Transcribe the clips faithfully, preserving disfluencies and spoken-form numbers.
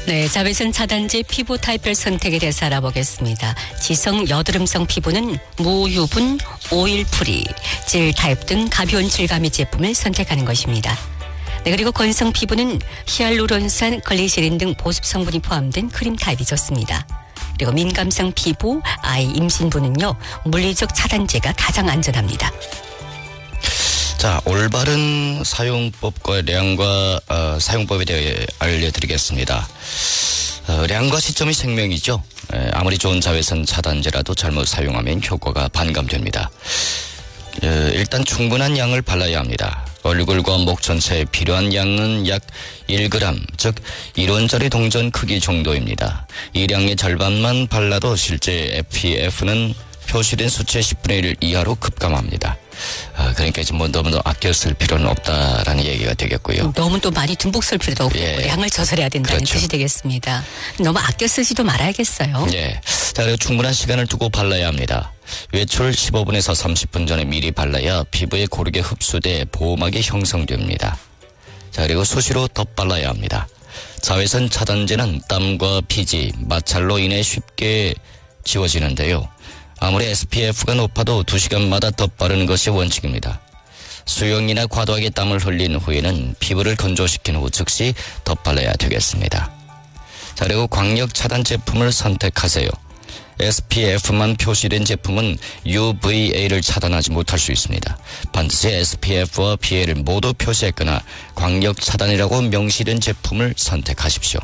네, 자외선 차단제 피부 타입별 선택에 대해서 알아보겠습니다. 지성 여드름성 피부는 무유분, 오일 프리, 젤 타입 등 가벼운 질감의 제품을 선택하는 것입니다. 네, 그리고 건성 피부는 히알루론산, 글리세린 등 보습 성분이 포함된 크림 타입이 좋습니다. 그리고 민감성 피부, 아이, 임신부는요, 물리적 차단제가 가장 안전합니다. 자, 올바른 사용법과 량과 어, 사용법에 대해 알려드리겠습니다. 어, 량과 시점이 생명이죠. 에, 아무리 좋은 자외선 차단제라도 잘못 사용하면 효과가 반감됩니다. 에, 일단 충분한 양을 발라야 합니다. 얼굴과 목 전체에 필요한 양은 약 일 그램, 즉 일 원짜리 동전 크기 정도입니다. 이 양의 절반만 발라도 실제 에프피에프는 표시된 수치의 십분의 일 이하로 급감합니다. 아, 그러니까 이제 뭐 너무 아껴 쓸 필요는 없다라는 얘기가 되겠고요. 너무 또 많이 듬뿍 쓸 필요도 없고 예. 양을 조절해야 된다는 그렇죠. 뜻이 되겠습니다. 너무 아껴 쓰지도 말아야겠어요. 예. 자, 그리고 충분한 시간을 두고 발라야 합니다. 외출 십오 분에서 삼십 분 전에 미리 발라야 피부에 고르게 흡수돼 보호막이 형성됩니다. 자, 그리고 수시로 덧발라야 합니다. 자외선 차단제는 땀과 피지, 마찰로 인해 쉽게 지워지는데요. 아무리 에스피에프가 높아도 두 시간마다 덧바르는 것이 원칙입니다. 수영이나 과도하게 땀을 흘린 후에는 피부를 건조시킨 후 즉시 덧발라야 되겠습니다. 자, 그리고 광력 차단 제품을 선택하세요. 에스피에프만 표시된 제품은 유브이에이를 차단하지 못할 수 있습니다. 반드시 에스피에프와 피에이를 모두 표시했거나 광력 차단이라고 명시된 제품을 선택하십시오.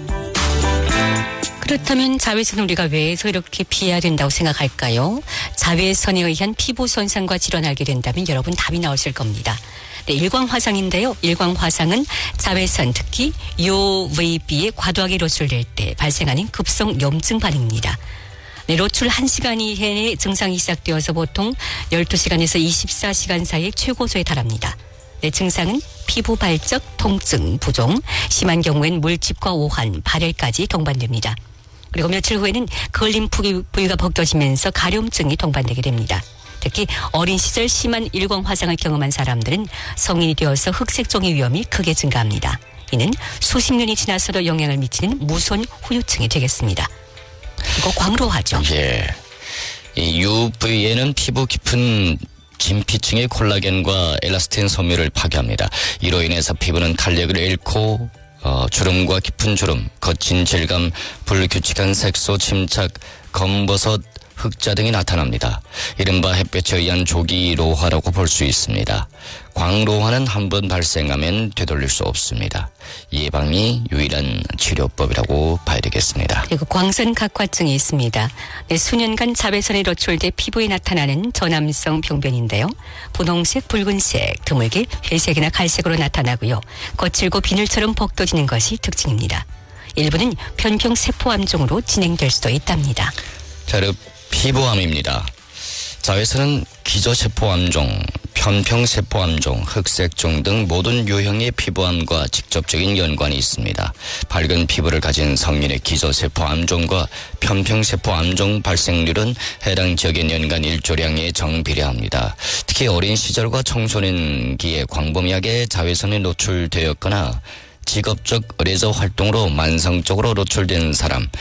그렇다면 자외선을 우리가 왜 이렇게 피해야 된다고 생각할까요? 자외선에 의한 피부 손상과 질환을 알게 된다면 여러분 답이 나오실 겁니다. 네, 일광화상인데요. 일광화상은 자외선, 특히 유브이비에 과도하게 노출될 때 발생하는 급성 염증 반응입니다. 네, 노출 한 시간 이내에 증상이 시작되어서 보통 열두 시간에서 이십사 시간 사이에 최고조에 달합니다. 네, 증상은 피부 발적, 통증, 부종, 심한 경우엔 물집과 오한, 발열까지 동반됩니다. 그리고 며칠 후에는 걸림 부위가 벗겨지면서 가려움증이 동반되게 됩니다. 특히 어린 시절 심한 일광 화상을 경험한 사람들은 성인이 되어서 흑색종의 위험이 크게 증가합니다. 이는 수십 년이 지나서도 영향을 미치는 무서운 후유증이 되겠습니다. 그리고 광로화죠. 예. 이 유브이에는 피부 깊은 진피층의 콜라겐과 엘라스틴 섬유를 파괴합니다. 이로 인해서 피부는 탄력을 잃고 어, 주름과 깊은 주름, 거친 질감, 불규칙한 색소 침착, 검버섯, 흑자 등이 나타납니다. 이른바 햇볕에 의한 조기 로화라고 볼 수 있습니다. 광로화는 한번 발생하면 되돌릴 수 없습니다. 예방이 유일한 치료법이라고 봐야 되겠습니다. 그리고 광선각화증이 있습니다. 네, 수년간 자외선에 노출돼 피부에 나타나는 저남성 병변인데요. 분홍색, 붉은색, 드물게 회색이나 갈색으로 나타나고요. 거칠고 비늘처럼 벗겨지는 것이 특징입니다. 일부는 편평세포암종으로 진행될 수도 있답니다. 자, 그리고 피부암입니다. 자외선은 기저세포암종, 편평세포암종, 흑색종 등 모든 유형의 피부암과 직접적인 연관이 있습니다. 밝은 피부를 가진 성인의 기저세포암종과 편평세포암종 발생률은 해당 지역의 연간 일조량에 정비례합니다. 특히 어린 시절과 청소년기에 광범위하게 자외선에 노출되었거나 직업적 의례적 활동으로 만성적으로 노출된 사람,